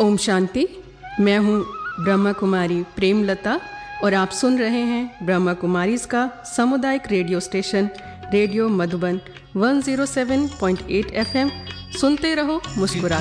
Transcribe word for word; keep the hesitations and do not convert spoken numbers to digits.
ओम शांति। मैं हूँ ब्रह्मा कुमारी प्रेमलता और आप सुन रहे हैं ब्रह्मा कुमारीज का सामुदायिक रेडियो स्टेशन रेडियो मधुबन एक सौ सात पॉइंट आठ एफएम। सुनते रहो, मुस्कुराते